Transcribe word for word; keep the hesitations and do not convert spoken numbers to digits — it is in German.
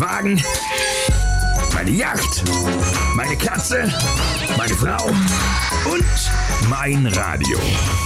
Wagen, meine Yacht, meine Katze, meine Frau und mein Radio.